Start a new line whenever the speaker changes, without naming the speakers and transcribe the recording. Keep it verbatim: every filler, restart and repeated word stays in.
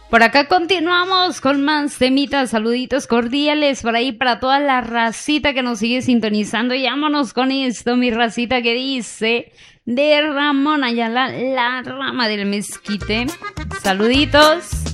Por acá continuamos con más temitas, saluditos cordiales por ahí para toda la racita que nos sigue sintonizando. Y vámonos con esto, mi racita, que dice de Ramón Ayala, la rama del mezquite. Saluditos.